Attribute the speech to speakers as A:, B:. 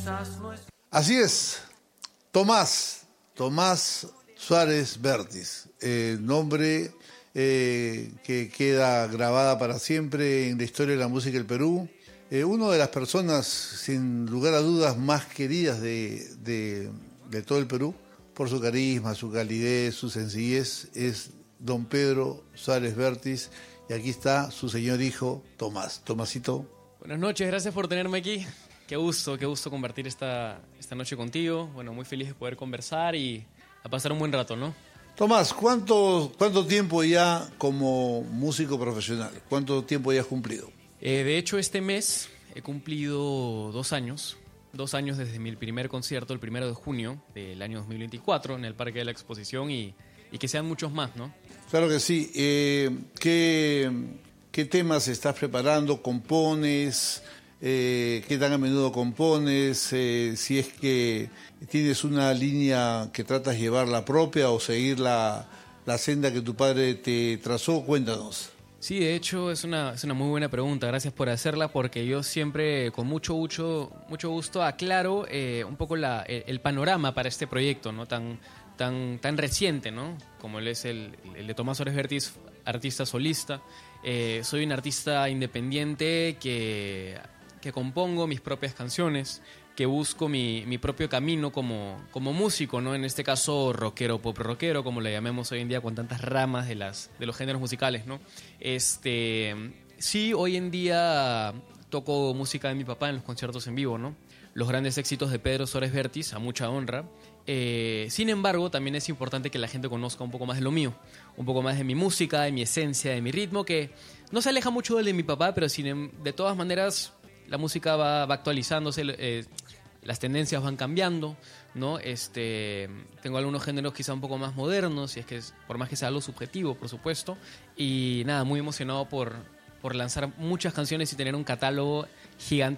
A: Así es, Tomás Suárez Vértiz, nombre que queda grabada para siempre en la historia de la música del Perú. Una de las personas, sin lugar a dudas, más queridas de todo el Perú, por su carisma, su calidez, su sencillez, es don Pedro Suárez Vértiz. Y aquí está su señor hijo, Tomás. Tomasito.
B: Buenas noches, gracias por tenerme aquí. Qué gusto compartir esta noche contigo. Bueno, muy feliz de poder conversar y a pasar un buen rato, ¿no?
A: Tomás, ¿cuánto tiempo ya como músico profesional? ¿Cuánto tiempo ya has cumplido?
B: De hecho, este mes he cumplido 2 años. 2 años desde mi primer concierto, el 1 de junio del año 2024, en el Parque de la Exposición, y que sean muchos más, ¿no?
A: Claro que sí. ¿Qué temas estás preparando? ¿Compones? ¿Qué tan a menudo compones? Si es que tienes una línea que tratas de llevar la propia o seguir la senda que tu padre te trazó, cuéntanos.
B: Sí, de hecho es una muy buena pregunta, gracias por hacerla, porque yo siempre con mucho gusto aclaro un poco el panorama para este proyecto, ¿no? tan reciente, ¿no? Como él es el de Tomás Suárez Vértiz, artista solista. Soy un artista independiente que compongo mis propias canciones, que busco mi propio camino como músico, ¿no? En este caso rockero, pop rockero, como le llamemos hoy en día, con tantas ramas de los géneros musicales, ¿no? Sí, hoy en día toco música de mi papá en los conciertos en vivo, ¿no? Los grandes éxitos de Pedro Suárez Vértiz, a mucha honra. Sin embargo, también es importante que la gente conozca un poco más de lo mío, un poco más de mi música, de mi esencia, de mi ritmo, que no se aleja mucho del de mi papá, pero de todas maneras la música va actualizándose, las tendencias van cambiando, ¿no? Tengo algunos géneros quizá un poco más modernos, y es que por más que sea algo subjetivo, por supuesto, y nada, muy emocionado por lanzar muchas canciones y tener un catálogo gigante